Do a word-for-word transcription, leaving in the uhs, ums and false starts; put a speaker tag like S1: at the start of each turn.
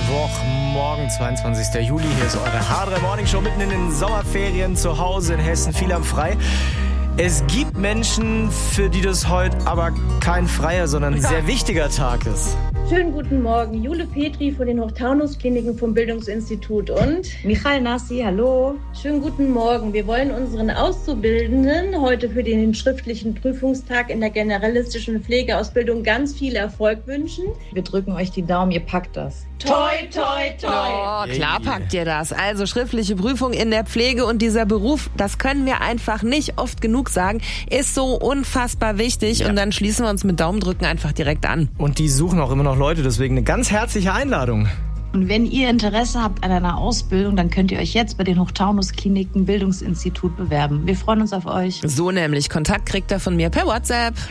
S1: Mittwochmorgen, zweiundzwanzigster Juli. Hier ist eure H drei Morning Show mitten in den Sommerferien zu Hause in Hessen. Viele haben frei. Es gibt Menschen, für die das heute aber kein freier, sondern ein sehr wichtiger Tag ist.
S2: Schönen guten Morgen, Jule Petri von den Hochtaunus-Kliniken vom Bildungsinstitut und
S3: Michael Nassi, hallo.
S2: Schönen guten Morgen. Wir wollen unseren Auszubildenden heute für den schriftlichen Prüfungstag in der generalistischen Pflegeausbildung ganz viel Erfolg wünschen.
S3: Wir drücken euch die Daumen, ihr packt das.
S2: Toi, toi, toi.
S4: Oh, klar packt ihr das. Also schriftliche Prüfung in der Pflege und dieser Beruf, das können wir einfach nicht oft genug sagen, ist so unfassbar wichtig. Ja. Und dann schließen wir uns mit Daumendrücken einfach direkt an.
S1: Und die suchen auch immer noch Leute, deswegen eine ganz herzliche Einladung.
S3: Und wenn ihr Interesse habt an einer Ausbildung, dann könnt ihr euch jetzt bei den Hochtaunus-Kliniken Bildungsinstitut bewerben. Wir freuen uns auf euch.
S4: So nämlich. Kontakt kriegt ihr von mir per WhatsApp.